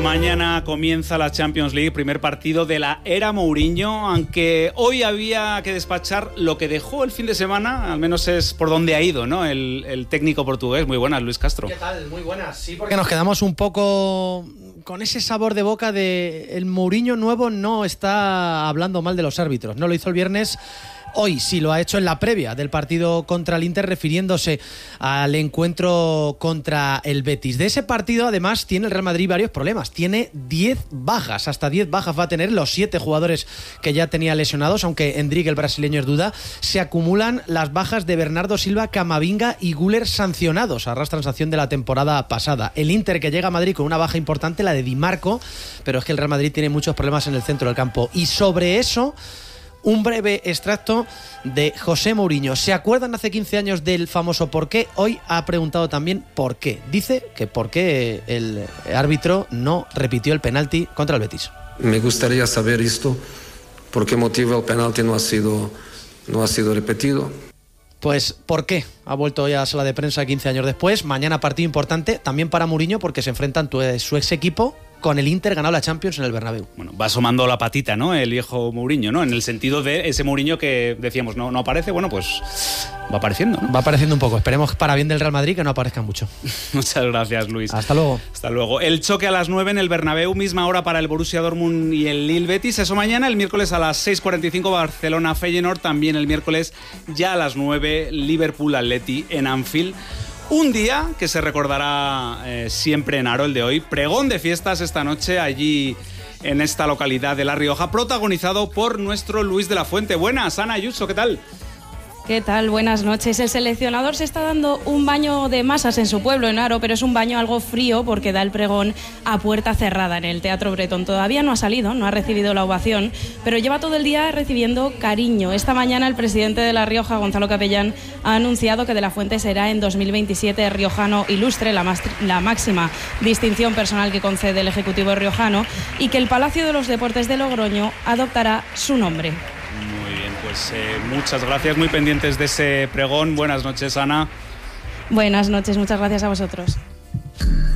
Mañana comienza la Champions League, primer partido de la era Mourinho, aunque hoy había que despachar lo que dejó el fin de semana, al menos es por donde ha ido, ¿no? El técnico portugués. Muy buenas, Luis Castro. ¿Qué tal? Muy buenas. Sí, porque nos quedamos un poco con ese sabor de boca de el Mourinho nuevo no está hablando mal de los árbitros. No lo hizo el viernes. Hoy sí lo ha hecho en la previa del partido contra el Inter, refiriéndose al encuentro contra el Betis. De ese partido, además, tiene el Real Madrid varios problemas. Tiene 10 bajas, hasta 10 bajas va a tener los 7 jugadores que ya tenía lesionados, aunque Endrick, el brasileño, es duda. Se acumulan las bajas de Bernardo Silva, Camavinga y Güler sancionados. Arrastran sanción de la temporada pasada. El Inter, que llega a Madrid con una baja importante, la de Di Marco, pero es que el Real Madrid tiene muchos problemas en el centro del campo. Y sobre eso, un breve extracto de José Mourinho. ¿Se acuerdan hace 15 años del famoso por qué? Hoy ha preguntado también por qué. Dice que por qué el árbitro no repitió el penalti contra el Betis. Me gustaría saber esto, por qué motivo el penalti no ha sido repetido. Pues ¿por qué? Ha vuelto hoy a la sala de prensa 15 años después. Mañana partido importante también para Mourinho porque se enfrentan su ex equipo con el Inter, ganado la Champions en el Bernabéu. Bueno, va asomando la patita, ¿no? El viejo Mourinho, ¿no? En el sentido de ese Mourinho que decíamos no aparece, bueno, pues va apareciendo, ¿no? Va apareciendo un poco. Esperemos para bien del Real Madrid que no aparezca mucho. Muchas gracias, Luis. Hasta luego. Hasta luego. El choque a las 9 en el Bernabéu, misma hora para el Borussia Dortmund y el Lille Betis. Eso mañana, el miércoles a las 6:45 Barcelona Feyenoord. También el miércoles ya a las 9 Liverpool Atleti en Anfield. Un día que se recordará siempre en Aro, el de hoy. Pregón de fiestas esta noche allí en esta localidad de La Rioja, protagonizado por nuestro Luis de la Fuente. Buenas, Ana Ayuso, ¿qué tal? ¿Qué tal? Buenas noches. El seleccionador se está dando un baño de masas en su pueblo, en Aro, pero es un baño algo frío porque da el pregón a puerta cerrada en el Teatro Bretón. Todavía no ha salido, no ha recibido la ovación, pero lleva todo el día recibiendo cariño. Esta mañana el presidente de La Rioja, Gonzalo Capellán, ha anunciado que de la Fuente será en 2027 riojano ilustre, la máxima distinción personal que concede el Ejecutivo riojano, y que el Palacio de los Deportes de Logroño adoptará su nombre. Muy bien, pues muchas gracias, muy pendientes de ese pregón. Buenas noches, Ana. Buenas noches, muchas gracias a vosotros.